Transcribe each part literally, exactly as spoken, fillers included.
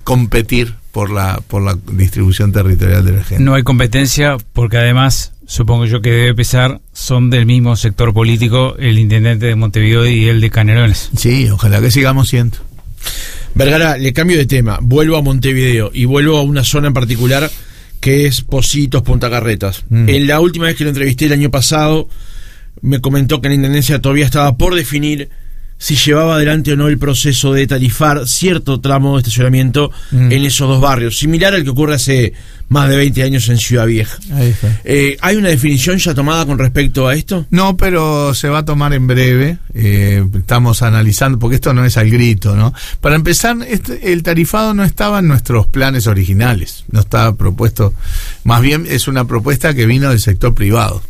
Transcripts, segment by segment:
competir por la por la distribución territorial de la gente. No hay competencia porque además, supongo yo que debe pesar, son del mismo sector político el intendente de Montevideo y el de Canelones. Sí, ojalá que sigamos siendo. Vergara, le cambio de tema, vuelvo a Montevideo y vuelvo a una zona en particular que es Pocitos, Punta Carretas. Mm. En la última vez que lo entrevisté el año pasado, me comentó que la Intendencia todavía estaba por definir si llevaba adelante o no el proceso de tarifar cierto tramo de estacionamiento mm. en esos dos barrios, similar al que ocurre hace más de veinte años en Ciudad Vieja. Ahí está. Eh, ¿Hay una definición ya tomada con respecto a esto? No, pero se va a tomar en breve. Eh, estamos analizando, porque esto no es al grito, ¿no? Para empezar, este, el tarifado no estaba en nuestros planes originales, no estaba propuesto, más bien es una propuesta que vino del sector privado.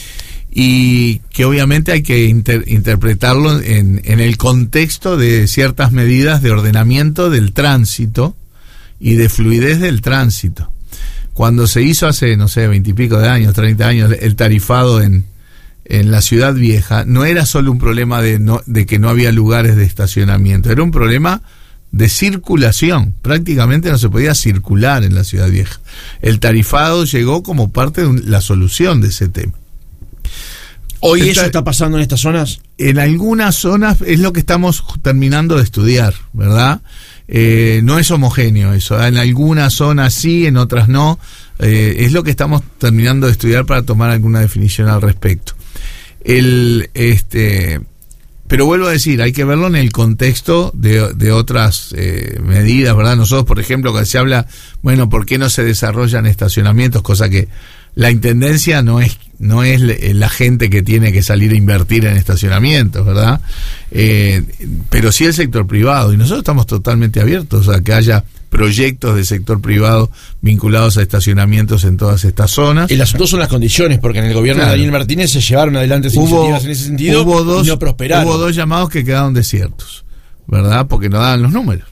Y que obviamente hay que inter, interpretarlo en, en el contexto de ciertas medidas de ordenamiento del tránsito y de fluidez del tránsito. Cuando se hizo hace, no sé, veintipico de años, treinta años, el tarifado en, en la Ciudad Vieja, no era solo un problema de, no, de que no había lugares de estacionamiento, era un problema de circulación. Prácticamente no se podía circular en la Ciudad Vieja. El tarifado llegó como parte de un, la solución de ese tema. ¿Hoy está, eso está pasando en estas zonas? En algunas zonas es lo que estamos terminando de estudiar, ¿verdad? Eh, no es homogéneo eso. En algunas zonas sí, en otras no. Eh, es lo que estamos terminando de estudiar para tomar alguna definición al respecto. El, este, pero vuelvo a decir, hay que verlo en el contexto de, de otras eh, medidas, ¿verdad? Nosotros, por ejemplo, cuando se habla, bueno, ¿por qué no se desarrollan estacionamientos? Cosa que la Intendencia no es no es la gente que tiene que salir a invertir en estacionamientos, ¿verdad? Eh, pero sí el sector privado, y nosotros estamos totalmente abiertos a que haya proyectos del sector privado vinculados a estacionamientos en todas estas zonas. El asunto son las condiciones, porque en el gobierno claro. de Daniel Martínez se llevaron adelante hubo, iniciativas en ese sentido hubo dos, y no prosperaron. Hubo dos llamados que quedaron desiertos, ¿verdad? Porque no daban los números.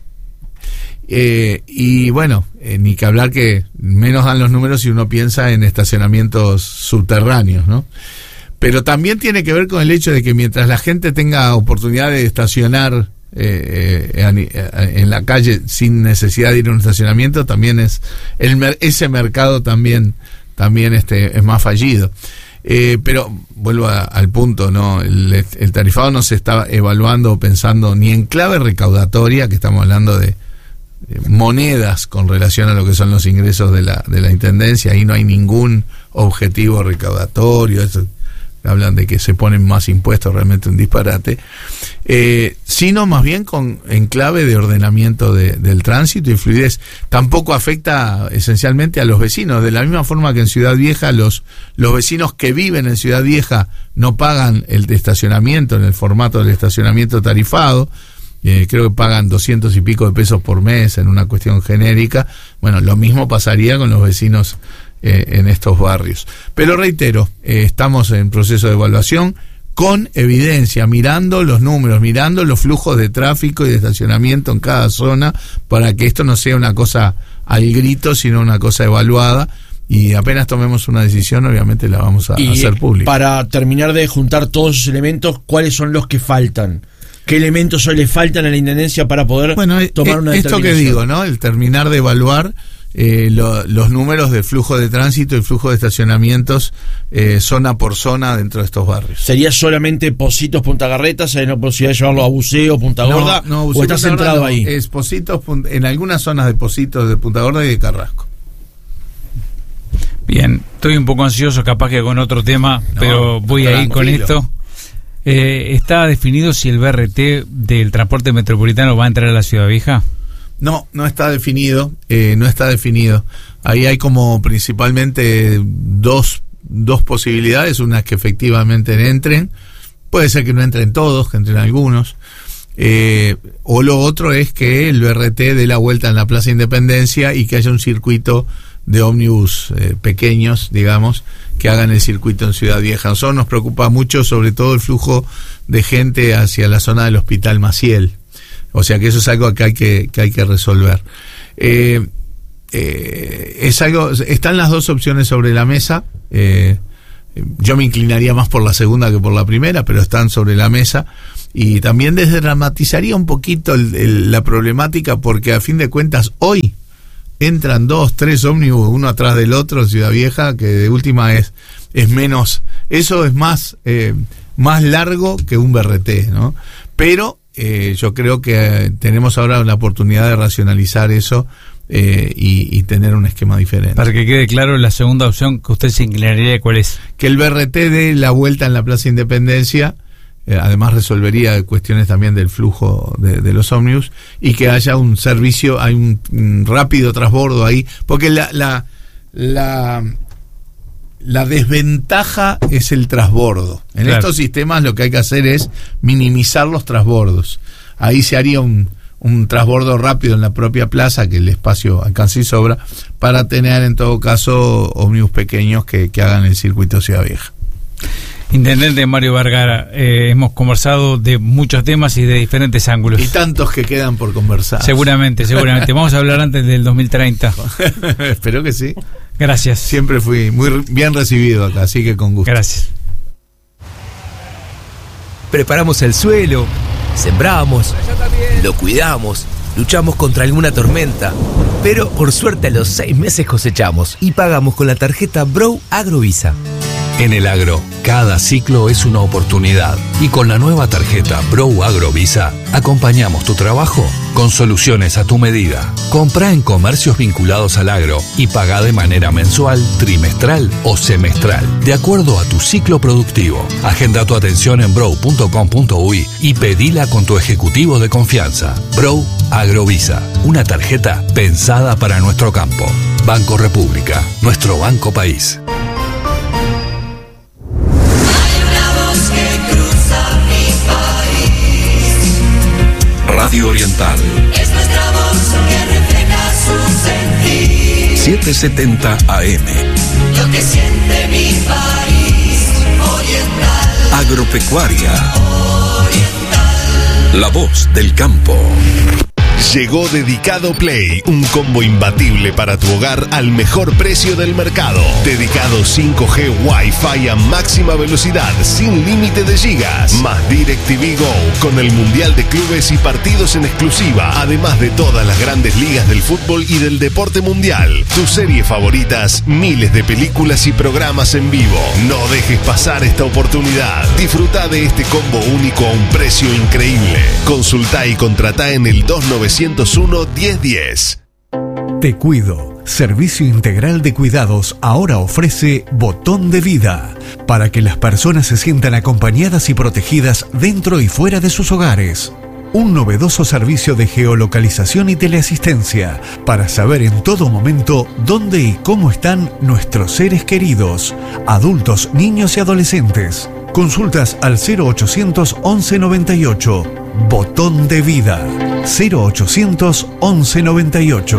Eh, y bueno, eh, ni que hablar que menos dan los números si uno piensa en estacionamientos subterráneos, ¿no? Pero también tiene que ver con el hecho de que mientras la gente tenga oportunidad de estacionar eh, eh, en la calle sin necesidad de ir a un estacionamiento, también es el, ese mercado también también este es más fallido. Eh, pero vuelvo a, al punto, no el, el tarifado no se está evaluando o pensando ni en clave recaudatoria, que estamos hablando de monedas con relación a lo que son los ingresos de la de la Intendencia. Ahí no hay ningún objetivo recaudatorio. Eso, hablan de que se ponen más impuestos, realmente un disparate, eh, sino más bien con en clave de ordenamiento de, del tránsito y fluidez. Tampoco afecta esencialmente a los vecinos, de la misma forma que en Ciudad Vieja los los vecinos que viven en Ciudad Vieja no pagan el de estacionamiento en el formato del estacionamiento tarifado. Eh, creo que pagan doscientos y pico de pesos por mes en una cuestión genérica. Bueno, lo mismo pasaría con los vecinos eh, en estos barrios. Pero reitero, eh, estamos en proceso de evaluación con evidencia, mirando los números, mirando los flujos de tráfico y de estacionamiento en cada zona, para que esto no sea una cosa al grito, sino una cosa evaluada. Y apenas tomemos una decisión, obviamente la vamos a, a hacer pública. Para terminar de juntar todos esos elementos, ¿cuáles son los que faltan? ¿Qué elementos hoy le faltan a la Intendencia para poder bueno, tomar una esto determinación? Que digo, ¿no? El terminar de evaluar eh, lo, los números de flujo de tránsito y flujo de estacionamientos eh, zona por zona dentro de estos barrios. ¿Sería solamente Pocitos, Punta Carretas? ¿Hay una posibilidad de llevarlo a Buceo, Punta Gorda? No, no, ¿O está centrado no, ahí? Es Pocitos, en algunas zonas de Pocitos, de Punta Gorda y de Carrasco. Bien, estoy un poco ansioso, capaz que con otro tema, no, pero voy a ir con esto. Eh, ¿Está definido si el B R T del transporte metropolitano va a entrar a la Ciudad Vieja? No, no está definido, eh, no está definido. Ahí hay como principalmente dos, dos posibilidades, una que efectivamente entren, puede ser que no entren todos, que entren algunos, eh, o lo otro es que el B R T dé la vuelta en la Plaza Independencia y que haya un circuito de ómnibus eh, pequeños, digamos, que hagan el circuito en Ciudad Vieja. A nosotros nos preocupa mucho, sobre todo, el flujo de gente hacia la zona del Hospital Maciel. O sea que eso es algo que hay que, que, hay que resolver. Eh, eh, es algo, están las dos opciones sobre la mesa. Eh, Yo me inclinaría más por la segunda que por la primera, pero están sobre la mesa. Y también desdramatizaría un poquito el, el, la problemática, porque a fin de cuentas hoy entran dos, tres ómnibus uno atrás del otro en Ciudad Vieja, que de última es, es menos, eso es más, eh, más largo que un B R T, ¿no? Pero eh, yo creo que tenemos ahora la oportunidad de racionalizar eso eh, y, y tener un esquema diferente. Para que quede claro, la segunda opción que usted se inclinaría, ¿cuál es? Que el B R T dé la vuelta en la Plaza Independencia. Eh, además resolvería cuestiones también del flujo de, de los ómnibus, y que haya un servicio, hay un, un rápido transbordo ahí, porque la, la la la desventaja es el transbordo. En claro. estos sistemas lo que hay que hacer es minimizar los transbordos. Ahí se haría un, un transbordo rápido en la propia plaza, que el espacio alcanza y sobra, para tener en todo caso ómnibus pequeños que, que hagan el circuito Ciudad Vieja. Intendente Mario Vergara, eh, hemos conversado de muchos temas y de diferentes ángulos. Y tantos que quedan por conversar. Seguramente, seguramente. Vamos a hablar antes del dos mil treinta. Espero que sí. Gracias. Siempre fui muy bien recibido acá, así que con gusto. Gracias. Preparamos el suelo, sembramos, lo cuidamos, luchamos contra alguna tormenta, pero por suerte a los seis meses cosechamos y pagamos con la tarjeta Bro Agrovisa. En el agro, cada ciclo es una oportunidad, y con la nueva tarjeta Bro Agrovisa acompañamos tu trabajo con soluciones a tu medida. Comprá en comercios vinculados al agro y pagá de manera mensual, trimestral o semestral, de acuerdo a tu ciclo productivo. Agenda tu atención en bro punto com punto uy y pedila con tu ejecutivo de confianza. Bro Agrovisa, una tarjeta pensada para nuestro campo. Banco República, nuestro banco país. Radio Oriental. Es nuestra voz que refleja su sentir. setecientos setenta A M. Lo que siente mi país. Oriental. Agropecuaria. Oriental. La voz del campo. Llegó Dedicado Play, un combo imbatible para tu hogar al mejor precio del mercado. Dedicado cinco G Wi-Fi a máxima velocidad, sin límite de gigas. Más DirecTV Go, con el Mundial de Clubes y partidos en exclusiva, además de todas las grandes ligas del fútbol y del deporte mundial. Tus series favoritas, miles de películas y programas en vivo. No dejes pasar esta oportunidad. Disfruta de este combo único a un precio increíble. Consulta y contrata en el dos nueve cero uno, diez diez. Te Cuido, servicio integral de cuidados, ahora ofrece Botón de Vida, para que las personas se sientan acompañadas y protegidas dentro y fuera de sus hogares. Un novedoso servicio de geolocalización y teleasistencia para saber en todo momento dónde y cómo están nuestros seres queridos, adultos, niños y adolescentes. Consultas al cero ochocientos once noventa y ocho. Botón de Vida. cero ochocientos once noventa y ocho.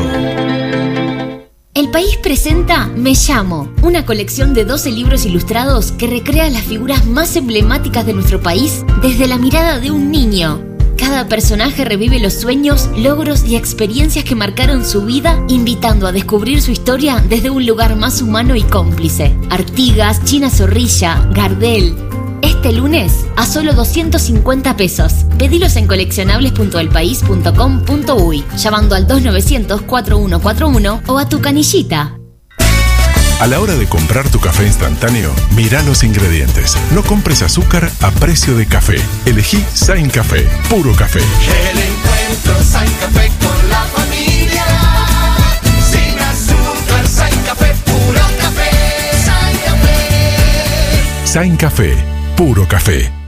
El País presenta Me Llamo, una colección de doce libros ilustrados que recrea las figuras más emblemáticas de nuestro país desde la mirada de un niño. Cada personaje revive los sueños, logros y experiencias que marcaron su vida, invitando a descubrir su historia desde un lugar más humano y cómplice. Artigas, China Zorrilla, Gardel. Este lunes, a solo doscientos cincuenta pesos. Pedilos en coleccionables punto el país punto com punto uy, llamando al dos novecientos, cuatro uno cuatro uno o a tu canillita. A la hora de comprar tu café instantáneo, mira los ingredientes. No compres azúcar a precio de café. Elegí Sain Café, puro café. El encuentro Sain Café con la familia. Sin azúcar, Sain Café, puro café. Sain Café. Sain Café, puro café.